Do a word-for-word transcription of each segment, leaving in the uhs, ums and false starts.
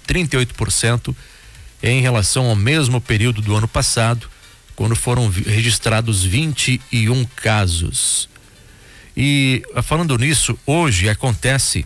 trinta e oito por cento em relação ao mesmo período do ano passado, quando foram registrados vinte e um casos. E falando nisso, hoje acontece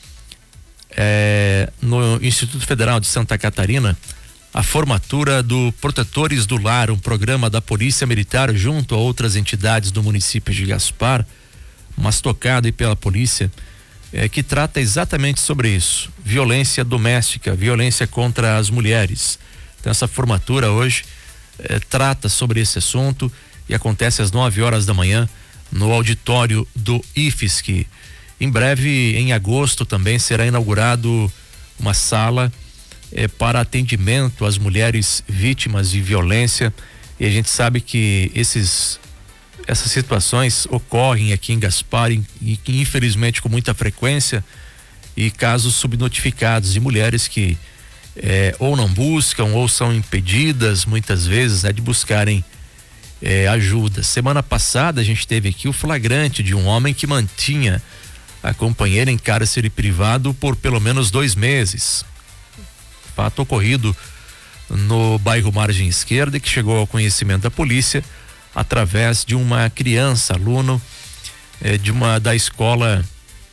é, no Instituto Federal de Santa Catarina a formatura do Protetores do Lar, um programa da Polícia Militar junto a outras entidades do município de Gaspar, mas tocado aí pela polícia, é, que trata exatamente sobre isso: violência doméstica, violência contra as mulheres. Então essa formatura hoje é, trata sobre esse assunto e acontece às nove horas da manhã no auditório do I F S C. Em breve, em agosto, também será inaugurado uma sala é, para atendimento às mulheres vítimas de violência, e a gente sabe que esses essas situações ocorrem aqui em Gaspar e, e infelizmente com muita frequência, e casos subnotificados de mulheres que é, ou não buscam ou são impedidas muitas vezes, né, de buscarem é, ajuda. Semana passada a gente teve aqui o flagrante de um homem que mantinha a companheira em cárcere privado por pelo menos dois meses. Fato ocorrido no bairro Margem Esquerda, que chegou ao conhecimento da polícia através de uma criança, aluno eh, de uma da escola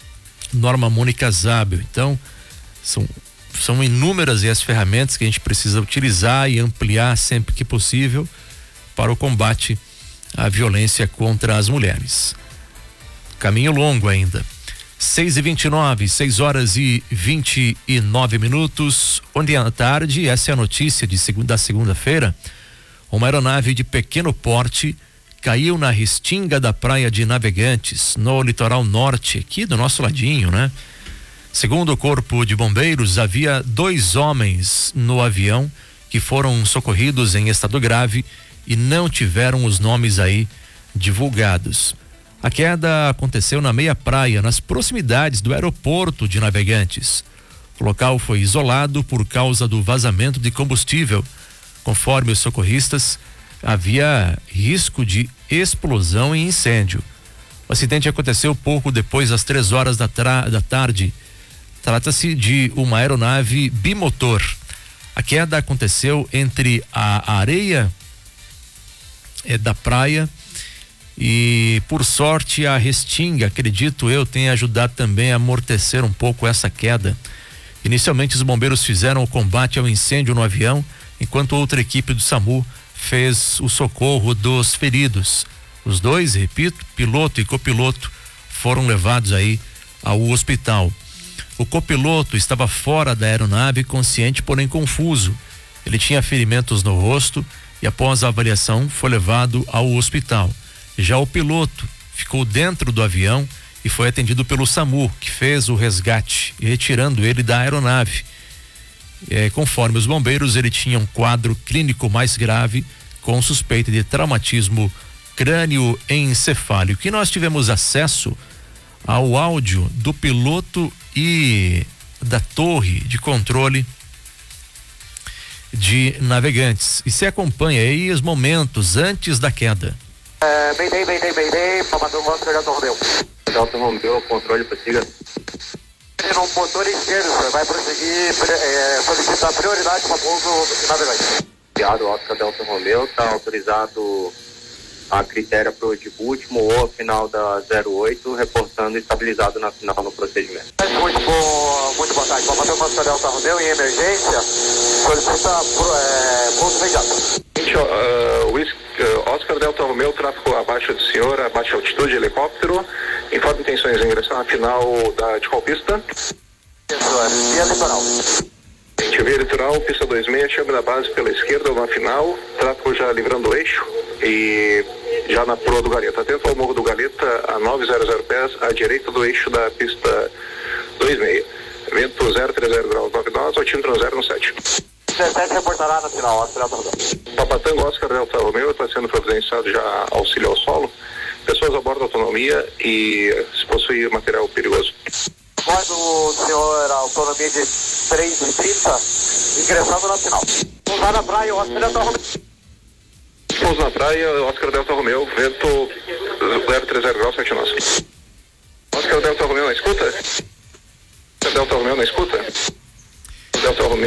Norma Mônica Zábel. Então, são, são inúmeras as ferramentas que a gente precisa utilizar e ampliar sempre que possível para o combate à violência contra as mulheres. Caminho longo ainda. seis e vinte e nove, seis horas e vinte e nove minutos. Ontem à tarde, essa é a notícia de segunda, da segunda-feira. Uma aeronave de pequeno porte caiu na restinga da praia de Navegantes, no litoral norte, aqui do nosso ladinho, né? Segundo o Corpo de Bombeiros, havia dois homens no avião que foram socorridos em estado grave e não tiveram os nomes aí divulgados. A queda aconteceu na meia praia, nas proximidades do aeroporto de Navegantes. O local foi isolado por causa do vazamento de combustível. Conforme os socorristas, havia risco de explosão e incêndio. O acidente aconteceu pouco depois das três horas da, tra- da tarde. Trata-se de uma aeronave bimotor. A queda aconteceu entre a areia eh, da praia e, por sorte, a restinga, acredito eu, tenha ajudado também a amortecer um pouco essa queda. Inicialmente, os bombeiros fizeram o combate ao incêndio no avião, enquanto outra equipe do SAMU fez o socorro dos feridos. Os dois, repito, piloto e copiloto, foram levados aí ao hospital. O copiloto estava fora da aeronave, consciente, porém confuso. Ele tinha ferimentos no rosto e, após a avaliação, foi levado ao hospital. Já o piloto ficou dentro do avião e foi atendido pelo SAMU, que fez o resgate, retirando ele da aeronave. É, conforme os bombeiros, ele tinha um quadro clínico mais grave, com suspeita de traumatismo crânioencefálico. E nós tivemos acesso ao áudio do piloto e da torre de controle de Navegantes. E se acompanha aí os momentos antes da queda. É, Mayday, Mayday, Mayday, Papadão Oscar Delta Romeo. Delta Romeo, controle, prossiga. No motor esquerdo, você vai prosseguir, é, solicitar prioridade para pouso do Navegantes. Enviado, Oscar Delta Romeo, está autorizado a critéria para o de último ou a final da zero oito, reportando estabilizado na final no procedimento. Muito, boa, muito boa tarde, Papadão Oscar Delta Romeo, em emergência, solicita é, pouso imediato. Uh, uh, Oscar Delta Romeo, tráfego abaixo do senhor, a baixa altitude, helicóptero, informa intenções de ingressar na final da, de qual pista? Isso, via litoral. Gente, via litoral, pista vinte e seis, chame da base pela esquerda na final, tráfego já livrando o eixo e já na proa do Galeta. Atento ao morro do Galeta, a novecentos pés, à direita do eixo da pista vinte e seis. Vento zero trinta graus, nove nós, altímetro zero sete. dezessete reportará no final, Oscar Delta Romeo. Papatango Oscar Delta Romeo está sendo providenciado já auxílio ao solo. Pessoas a bordo da autonomia e se possui material perigoso. Bordo, senhor, autonomia de três e trinta, ingressando na final. Pousar na praia, Oscar Delta Romeo. Pouso na praia, Oscar Delta Romeo, vento zero trinta graus, sete nós. Oscar Delta Romeo na escuta? Delta Romeo na escuta? Delta Romeo.